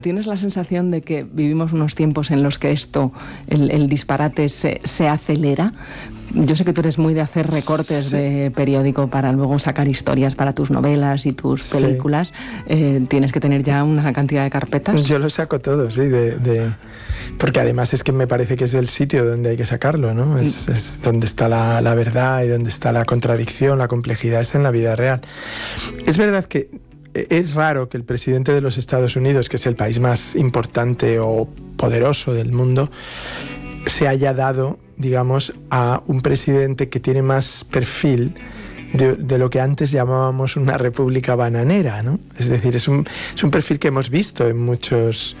¿Tienes la sensación de que vivimos unos tiempos en los que el disparate se acelera? Yo sé que tú eres muy de hacer recortes de periódico para luego sacar historias para tus novelas y tus películas. ¿Tienes que tener ya una cantidad de carpetas? Yo lo saco todo, sí, porque además es que me parece que es el sitio donde hay que sacarlo, ¿no? Es donde está la verdad y donde está la contradicción, la complejidad, es en la vida real. Es verdad que es raro que el presidente de los Estados Unidos, que es el país más importante o poderoso del mundo, se haya dado, digamos, a un presidente que tiene más perfil de lo que antes llamábamos una república bananera, ¿no? Es decir, es un perfil que hemos visto en muchos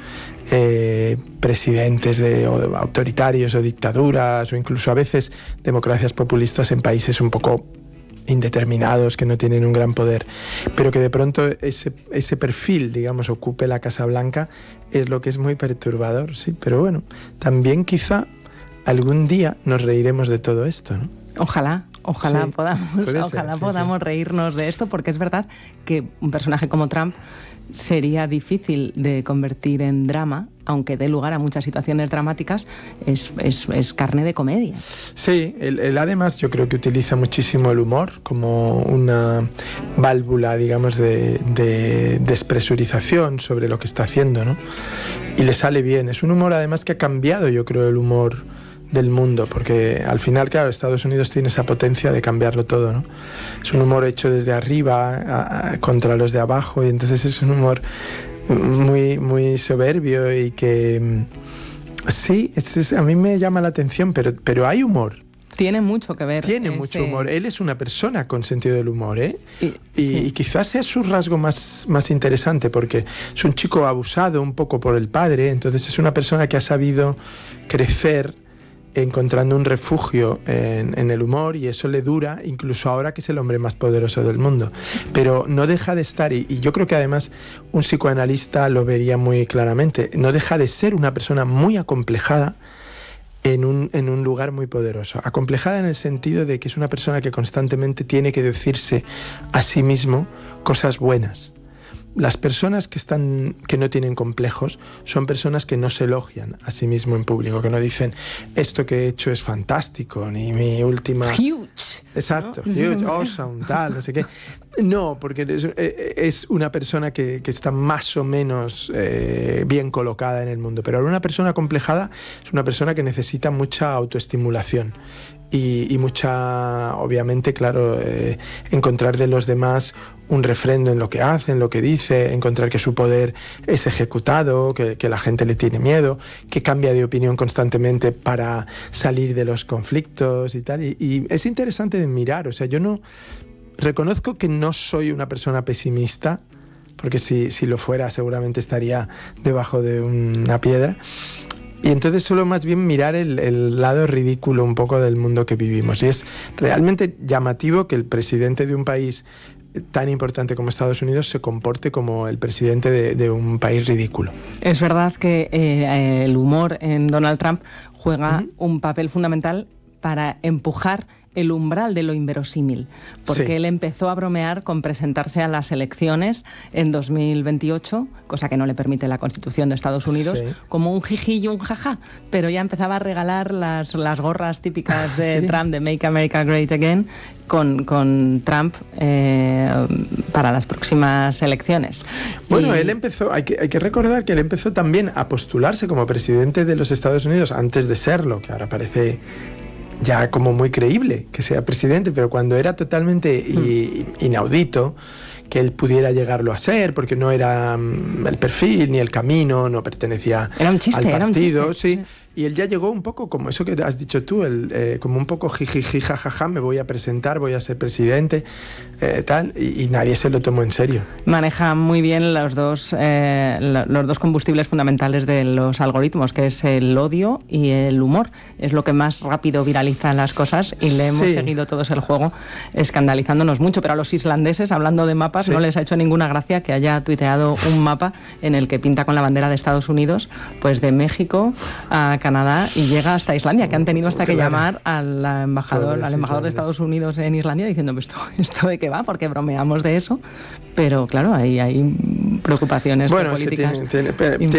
presidentes o autoritarios o dictaduras o incluso a veces democracias populistas en países un poco indeterminados, que no tienen un gran poder, pero que de pronto ese perfil, digamos, ocupe la Casa Blanca, es lo que es muy perturbador, sí, pero bueno, también quizá algún día nos reiremos de todo esto, ¿no? Ojalá podamos reírnos de esto, porque es verdad que un personaje como Trump sería difícil de convertir en drama, aunque dé lugar a muchas situaciones dramáticas, es carne de comedia. Sí, él además yo creo que utiliza muchísimo el humor como una válvula, digamos, de despresurización sobre lo que está haciendo, ¿no? Y le sale bien. Es un humor además que ha cambiado, yo creo, el humor del mundo, porque al final, claro, Estados Unidos tiene esa potencia de cambiarlo todo, ¿no? Es un humor hecho desde arriba contra los de abajo, y entonces es un humor muy, muy soberbio y que sí, a mí me llama la atención, pero hay humor. Tiene mucho que ver. Tiene mucho humor. Él es una persona con sentido del humor, ¿eh? Y quizás sea su rasgo más interesante, porque es un chico abusado un poco por el padre, entonces es una persona que ha sabido crecer encontrando un refugio en el humor, y eso le dura incluso ahora que es el hombre más poderoso del mundo, pero no deja de estar, y yo creo que además un psicoanalista lo vería muy claramente, no deja de ser una persona muy acomplejada en un lugar muy poderoso, acomplejada en el sentido de que es una persona que constantemente tiene que decirse a sí mismo cosas buenas. Las personas que no tienen complejos son personas que no se elogian a sí mismo en público, que no dicen esto que he hecho es fantástico, ni mi última... Huge. Exacto, ¿no? Huge, awesome, tal, no sé qué. No, porque es una persona que está más o menos bien colocada en el mundo, pero una persona complejada es una persona que necesita mucha autoestimulación. Y mucha, obviamente, claro, encontrar de los demás un refrendo en lo que hacen, lo que dice, encontrar que su poder es ejecutado, que la gente le tiene miedo, que cambia de opinión constantemente para salir de los conflictos y tal. Y es interesante de mirar, o sea, yo no reconozco que no soy una persona pesimista, porque si lo fuera seguramente estaría debajo de una piedra. Y entonces solo más bien mirar el lado ridículo un poco del mundo que vivimos. Y es realmente llamativo que el presidente de un país tan importante como Estados Unidos se comporte como el presidente de un país ridículo. Es verdad que el humor en Donald Trump juega un papel fundamental para empujar el umbral de lo inverosímil, porque él empezó a bromear con presentarse a las elecciones en 2028, cosa que no le permite la Constitución de Estados Unidos, como un jiji y un jaja, pero ya empezaba a regalar las gorras típicas de Trump, de Make America Great Again, con Trump para las próximas elecciones. Bueno, él empezó, hay que recordar que él empezó también a postularse como presidente de los Estados Unidos antes de serlo, que ahora parece ya como muy creíble que sea presidente, pero cuando era totalmente inaudito que él pudiera llegarlo a ser, porque no era el perfil ni el camino, no pertenecía al partido, sí. Y él ya llegó un poco como eso que has dicho tú, como un poco jijiji, jajaja, me voy a presentar, voy a ser presidente, tal, y nadie se lo tomó en serio. Maneja muy bien los dos combustibles fundamentales de los algoritmos, que es el odio y el humor. Es lo que más rápido viraliza las cosas, y le hemos seguido todos el juego, escandalizándonos mucho. Pero a los islandeses, hablando de mapas, no les ha hecho ninguna gracia que haya tuiteado un mapa en el que pinta con la bandera de Estados Unidos, pues de México a Canadá, y llega hasta Islandia, que han tenido hasta que llamar al embajador de Estados Unidos en Islandia diciendo, ¿esto de qué va? Porque bromeamos de eso, pero claro, hay preocupaciones políticas. Es que tiene